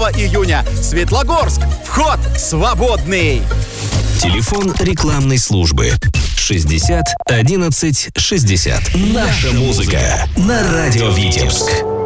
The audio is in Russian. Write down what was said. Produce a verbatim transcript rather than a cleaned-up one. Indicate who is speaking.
Speaker 1: июня. Светлогорск. Вход свободный.
Speaker 2: Телефон рекламной службы шестьдесят одиннадцать шестьдесят. Наша музыка на радио Витебск.